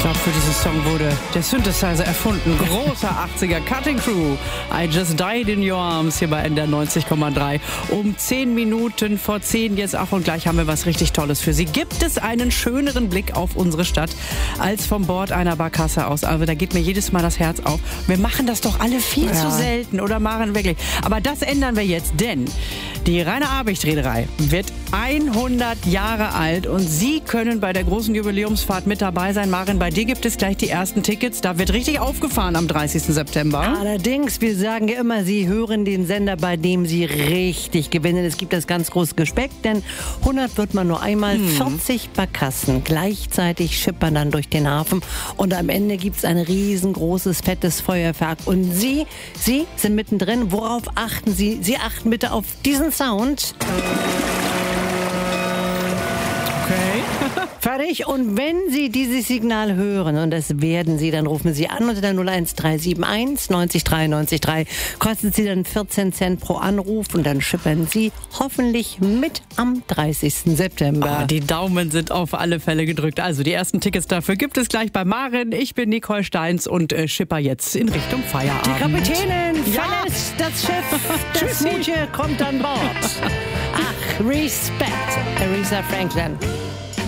glaube, für diesen Song wurde der Synthesizer erfunden. Großer 80er Cutting Crew. I Just Died in Your Arms hier bei NDR 90,3. Um 10 Minuten vor 10 jetzt auch und gleich haben wir was richtig Tolles für Sie. Gibt es einen schöneren Blick auf unsere Stadt als vom Bord einer Barkasse aus? Also da geht mir jedes Mal das Herz auf. Wir machen das doch alle viel zu selten, oder Maren, wirklich? Aber das ändern wir jetzt, denn die Rainer Abicht-Reederei wird 100 Jahre alt und Sie können bei der großen Jubiläumsfahrt mit dabei sein. Maren, bei dir gibt es gleich die ersten Tickets. Da wird richtig aufgefahren am 30. September. Allerdings, wir sagen ja immer, Sie hören den Sender, bei dem Sie richtig gewinnen. Es gibt das ganz große Gespeck, denn 100 wird man nur einmal, 40 Barkassen gleichzeitig schippern dann durch den Hafen und am Ende gibt es ein riesengroßes, fettes Feuerwerk. Und Sie sind mittendrin. Worauf achten Sie? Sie achten bitte auf diesen Sound. Okay. Fertig. Und wenn Sie dieses Signal hören, und das werden Sie, dann rufen Sie an unter der 01371 90 93 3. Kostet Sie dann 14 Cent pro Anruf und dann schippern Sie hoffentlich mit am 30. September. Die Daumen sind auf alle Fälle gedrückt. Also die ersten Tickets dafür gibt es gleich bei Maren. Ich bin Nicole Steins und schipper jetzt in Richtung Feierabend. Die Kapitänin verlässt das Schiff. Das Mädchen kommt an Bord. Ach, Respekt, Aretha Franklin.